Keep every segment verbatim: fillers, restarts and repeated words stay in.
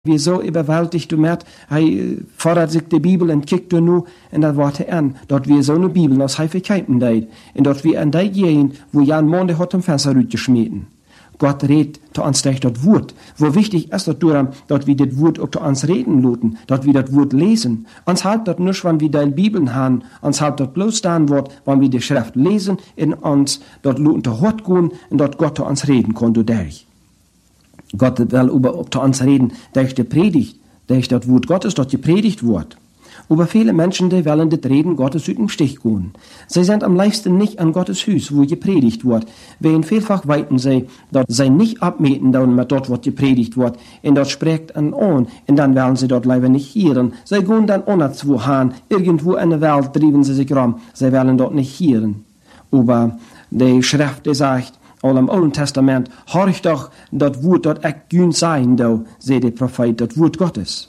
Wie so überwältigt du merkt, hij fordert sich die Bibel und kijkt er nu en dat wordt hij aan. Dat we zo'n Bibel als hij verkijken deed. En dat we aan die gehen, wo Jan Monde hat am Fenster uitgesmeten. Gott redt zu uns durch das Wort. Wo wichtig ist das, dass wir das Wort auch zu uns reden lassen, dass wir das Wort lesen. Uns halt das nicht, wenn wir die Bibeln haben, uns halt das bloß dann wird, wenn wir die Schrift lesen, in uns dort lassen zu Hort gehen und dort Gott zu uns reden kann dadurch. Gott will über zu uns reden durch die Predigt, durch das Wort Gottes, dort gepredigt wird. Aber viele Menschen, die wollen das Reden Gottes aus dem Stich gehen. Sie sind am liebsten nicht an Gottes Hüs, wo gepredigt wird. Wen vielfach weiten sie, dass sie nicht abmeten, mit dort, was gepredigt wird, und dort spricht an on, und dann wollen sie dort leider nicht hören. Sie gehen dann unnatwo han, irgendwo in der Welt trieben sie sich rum, sie wollen dort nicht hören. Aber die Schrift, die sagt, all im Alten Testament, horch doch, das Wort dort echt gün sein, da, sei der Prophet, das Wort Gottes.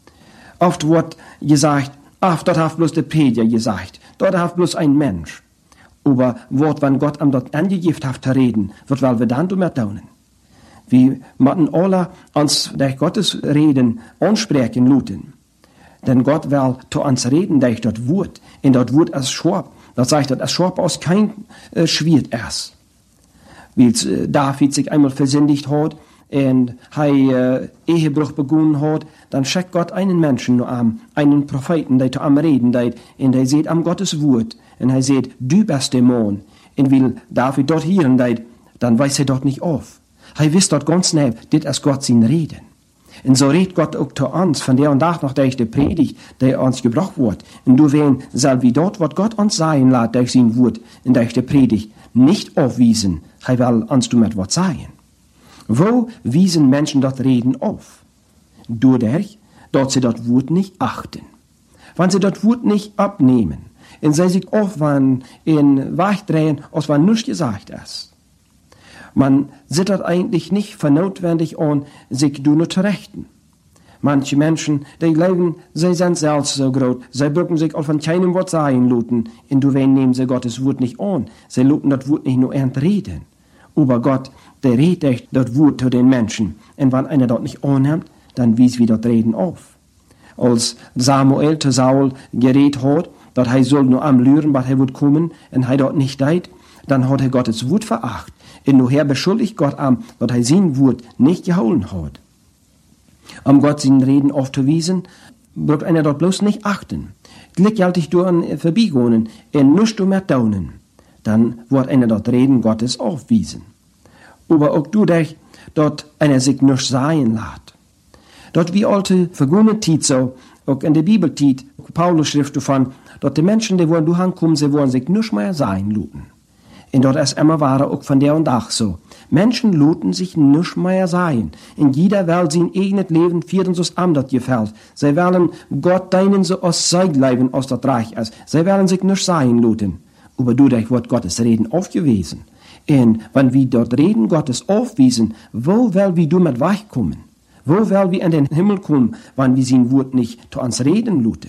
Oft wird gesagt, ach, dort hat bloß der Prediger gesagt, dort hat bloß ein Mensch. Aber wird, wenn Gott am dort angegeben hat zu reden, wird weil wir dann mehr tun. Wir müssen alle uns durch Gottes Reden ansprechen lassen. Denn Gott will zu uns reden durch das Wort. Und das Wort ist scharf. Das sagt, dass scharf aus kein äh, Schwert ist. Wie äh, David sich einmal versündigt hat, und er äh, Ehebruch begonnen hat, dann schickt Gott einen Menschen nur an, einen Propheten, der zu am reden deit, und er sieht am Gottes Wort, und er sieht, du bist der Mann, und will David dort hören deit, dann weiß er dort nicht auf. Er wisst dort ganz schnell, das ist Gott sein Reden. Und so redet Gott auch zu uns, von der und nach noch durch die Predigt, der uns gebracht wird. Und du werden, soll wie dort, was Gott uns sagen lässt, durch sein Wort, und durch die Predigt, nicht aufwiesen, er will uns damit was sagen. Wo wiesen Menschen das Reden auf? Dadurch, dass sie das Wort nicht achten. Wenn sie das Wort nicht abnehmen, und sie sich aufwand in wegdrehen, als wenn nichts gesagt ist. Man sieht das eigentlich nicht für notwendig an, sich nur zu rechten. Manche Menschen, die leben, sie sind selbst so groß, sie brücken sich auch von keinem Wort sagen lassen, und du nehmen sie Gottes Wort nicht an, sie lassen das Wort nicht nur reden. Aber Gott, der redet das Wort zu den Menschen. Und wenn einer das nicht annimmt, dann wies wir das Reden auf. Als Samuel zu Saul geredet hat, dass er soll nur am Lüren, was er wird kommen, und er dort nicht deit, dann hat er Gottes Wort veracht. Und nachher beschuldigt Gott am, dass er sein Wort nicht gehalten hat. Um Gott sein Reden aufzuwiesen, wird einer dort bloß nicht achten. Gleichzeitig durch ein Vorbeigehen und nicht mehr taunen. Dann wird einer dort Reden Gottes aufwiesen. Aber auch dadurch, dort einer sich nicht sagen lässt. Dort wie alte vergangene Zeit so, auch in der Bibelzeit, Paulus schrift davon, dort die Menschen, die wollen durchkommen, sie wollen sich nicht mehr sagen lassen. Und dort ist immer wahr, auch von der und auch so. Menschen lassen sich nicht mehr sagen. In jeder will sein eigenes Leben führen, so es am das gefällt. Sie wollen Gott deinen so aus sein Leben, aus das Reich ist. Sie wollen sich nicht sagen lassen. Aber dadurch wird Gottes Reden aufgewiesen. Und wenn wir dort Reden Gottes aufwiesen, wo will wir damit wegkommen? Wo will wir in den Himmel kommen, wenn wir sein Wort nicht zu uns reden lassen?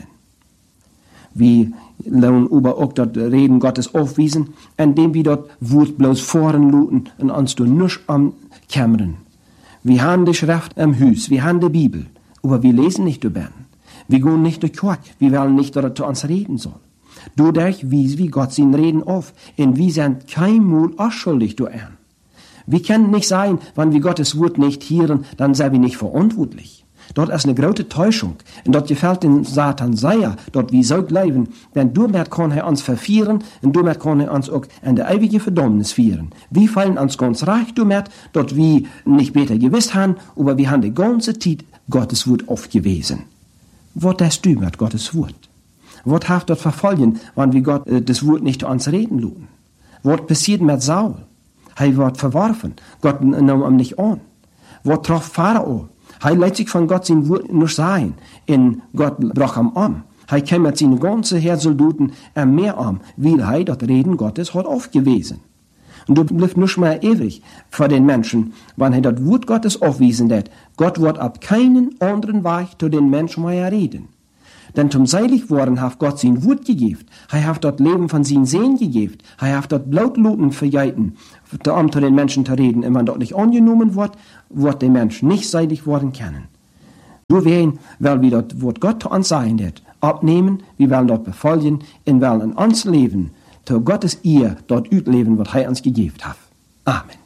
Wir lernen aber auch dort Reden Gottes aufwiesen, indem wir dort Wort bloß voren lassen und uns dort nicht umkämmern. Wir haben die Schrift im Haus, wir haben die Bibel, aber wir lesen nicht über. Wir gehen nicht durch Gott, wir wollen nicht, dass er zu uns reden soll. Dadurch wies wie Gott sein Reden auf, und wir sind kein Mal ausschuldig daran. Wir können nicht sein, wenn wir Gottes Wort nicht hören, dann sind wir nicht verantwortlich. Dort ist eine große Täuschung, und dort gefällt den Satan sehr, dort wir so leben, denn damit kann er uns verführen, und damit kann er uns auch in der ewige Verdammnis führen. Wir fallen uns ganz reich damit, dort wir nicht besser gewusst haben, aber wir haben die ganze Zeit Gottes Wort aufgewiesen. Was hast du mit Gottes Wort? Was hat dort verfolgen, wenn wir Gott äh, das Wort nicht zu uns reden lassen? Was passiert mit Saul? Er wird verworfen. Gott nahm ihn nicht an. Was traf Pharao? Er lässt sich von Gott sein Wort nicht sagen. Und Gott brach ihn um. Er kam mit seinen ganzen Heersoldaten am Meer um, weil er das Reden Gottes hat aufgewiesen. Und du bleibst nicht mehr ewig vor den Menschen, wenn er das Wort Gottes aufwiesen hat. Gott wird ab keinen anderen Weg zu den Menschen mehr reden. Denn zum seilig worden hat Gott sein Wort gegeben. Er hat dort Leben von seinen Seen gegeben. Er hat dort Blautluten verjeiten, um zu den Menschen zu reden. Und wenn dort nicht angenommen wird, wird der Mensch nicht seilig worden können. Du werden, weil wir dort Wort Gott zu uns sagen hat, abnehmen, wir wollen dort befolgen, und wollen in uns Leben, zu Gottes Ehr dort utleben, was er uns gegeben hat. Amen.